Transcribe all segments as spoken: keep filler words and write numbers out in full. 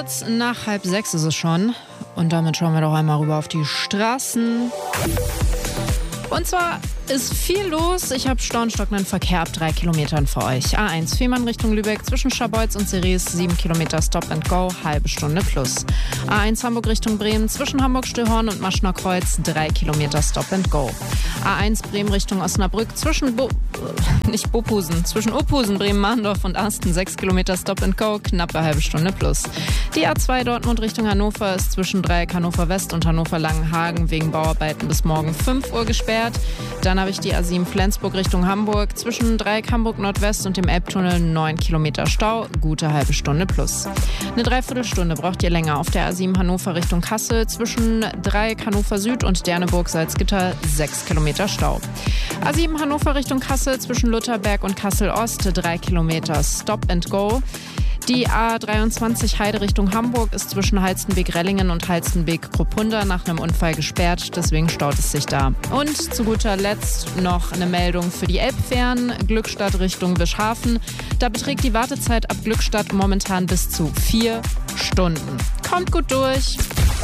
Kurz nach halb sechs ist es schon. Und damit schauen wir doch einmal rüber auf die Straßen. Und zwar ist viel los. Ich habe Stau und stockenden Verkehr ab drei Kilometern für euch. A eins Fehmarn Richtung Lübeck zwischen Scharbeutz und Ceres, sieben Kilometer Stop and Go, halbe Stunde plus. A eins Hamburg Richtung Bremen zwischen Hamburg-Stillhorn und Maschner Kreuz, drei Kilometer Stop and Go. A eins Bremen Richtung Osnabrück zwischen Bo nicht Bopusen, zwischen Opusen, Bremen-Mahndorf und Arsten, sechs Kilometer Stop and Go, knappe halbe Stunde plus. Die A zwei Dortmund Richtung Hannover ist zwischen Dreieck Hannover West und Hannover Langenhagen wegen Bauarbeiten bis morgen fünf Uhr gesperrt. Dann habe ich die A sieben Flensburg Richtung Hamburg zwischen Dreieck Hamburg Nordwest und dem Elbtunnel neun Kilometer Stau, gute halbe Stunde plus. Eine Dreiviertelstunde braucht ihr länger auf der A sieben Hannover Richtung Kassel zwischen Dreieck Hannover Süd und Derneburg Salzgitter, sechs Kilometer Stau. A sieben Hannover Richtung Kassel zwischen Lutherberg und Kassel Ost, drei Kilometer Stop and Go. Die A dreiundzwanzig Heide Richtung Hamburg ist zwischen Halstenbek-Rellingen und Halstenbek-Kruppunda nach einem Unfall gesperrt, deswegen staut es sich da. Und zu guter Letzt noch eine Meldung für die Elbfähren, Glückstadt Richtung Wischhafen. Da beträgt die Wartezeit ab Glückstadt momentan bis zu vier Stunden. Kommt gut durch!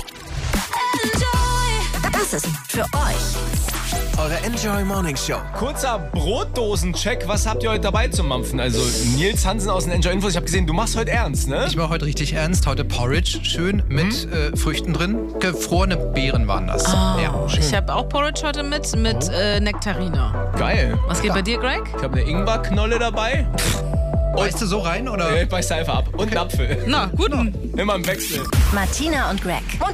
Das ist für euch eure Enjoy Morning Show. Kurzer Brotdosencheck. Was habt ihr heute dabei zum Mampfen? Also Nils Hansen aus den Enjoy Infos. Ich habe gesehen, du machst heute ernst, ne? Ich mache heute richtig ernst. Heute Porridge, schön mit mhm. äh, Früchten drin. Gefrorene Beeren waren das. Oh, ja, ich habe auch Porridge heute mit, mit oh. äh, Nektarine. Geil. Was geht ja. bei dir, Greg? Ich habe eine Ingwerknolle dabei. Beißt du so rein, oder? Ich beiß da einfach ab. Und okay. einen Apfel. Na, gut. Immer im Wechsel. Martina und Greg.